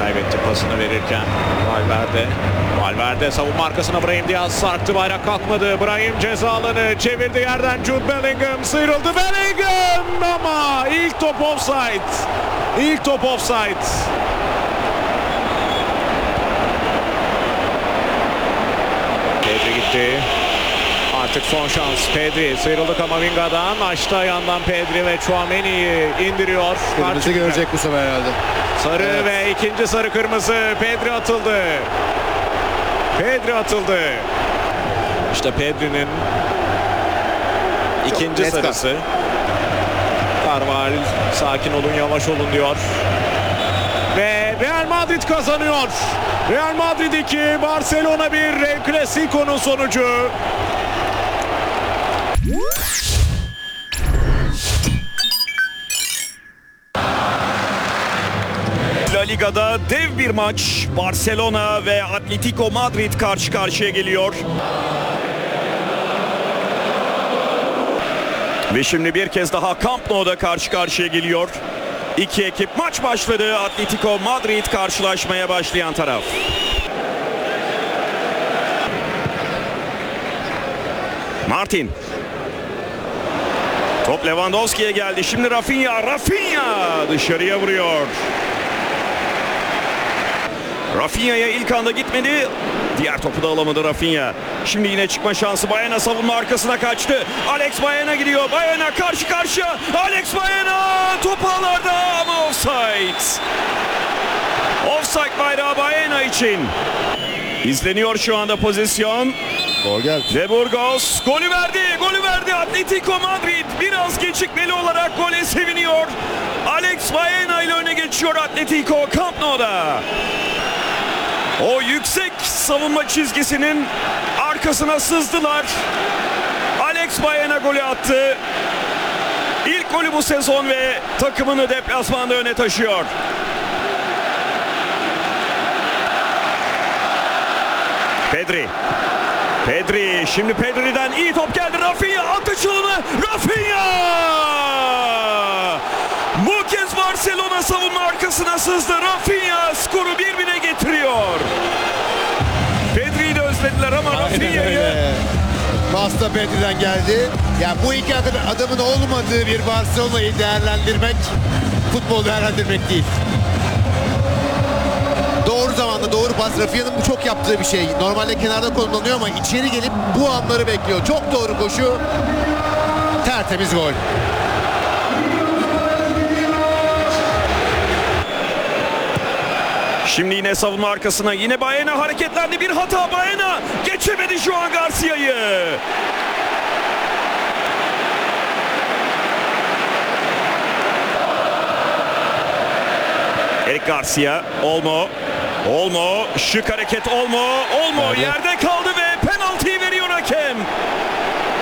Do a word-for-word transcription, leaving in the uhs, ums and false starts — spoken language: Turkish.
kaybetti pasını verirken. Valverde. Valverde savunma arkasına Brahim Diaz sarktı, bayrak kalkmadı. Brahim ceza alanı çevirdi, yerden Jude Bellingham sıyrıldı. Bellingham ama ilk top offside. İlk top offside. Pedri gitti. Artık son şans. Pedri sıyrıldı Kamavinga'dan. Açtı yandan Pedri ve Tchouaméni'yi indiriyor. Kırmızı görecek bu sefer herhalde. Sarı evet. Ve ikinci sarı kırmızı. Pedri atıldı. Pedri atıldı. İşte Pedri'nin ikinci sarısı. Carval sakin olun, yavaş olun diyor. Ve Real Madrid kazanıyor. Real Madrid iki, Barcelona bir. El Clasico'nun sonucu. La Liga'da dev bir maç. Barcelona ve Atletico Madrid karşı karşıya geliyor. Ve şimdi bir kez daha Camp Nou'da karşı karşıya geliyor. İki ekip, maç başladı. Atletico Madrid karşılaşmaya başlayan taraf. Martin. Top Lewandowski'ye geldi. Şimdi Rafinha. Rafinha dışarıya vuruyor. Rafinha'ya ilk anda gitmedi. Diğer topu da alamadı Rafinha. Şimdi yine çıkma şansı. Baena savunma arkasına kaçtı. Alex Baena gidiyor. Baena karşı karşıya. Alex Baena top ağlarda ama offside. Offside bayrağı Baena için. İzleniyor şu anda pozisyon. Gol geldi. De Burgos golü verdi. Golü verdi. Atletico Madrid biraz gecikmeli olarak gole seviniyor. Alex Baena ile öne geçiyor Atletico Camp Nou'da. O yüksek savunma çizgisinin arkasına sızdılar. Alex Baena golü attı. İlk golü bu sezon ve takımını deplasmanda öne taşıyor. Pedri. Pedri. Şimdi Pedri'den iyi top geldi. Rafinha attı çalımı. Rafinha! Bu kez Barcelona savunma arkasına sızdı. Rafinha skoru bir bire getiriyor. Pedri'yi de özlediler ama Rafinha'yı... Pas da Pedri'den geldi. Ya bu iki adım, adamın olmadığı bir Barcelona'yı değerlendirmek, futbol değerlendirmek değil. Doğru zamanda doğru pas. Rafinha'nın bu çok yaptığı bir şey. Normalde kenarda kullanılıyor ama içeri gelip bu anları bekliyor. Çok doğru koşu. Tertemiz gol. Şimdi yine savunma arkasına. Yine Baena hareketlendi. Bir hata Baena. Geçemedi şu an Garcia'yı. Eric Garcia. Olmo. Olmo. Şık hareket Olmo. Olmo yerde kaldı ve penaltıyı veriyor hakem.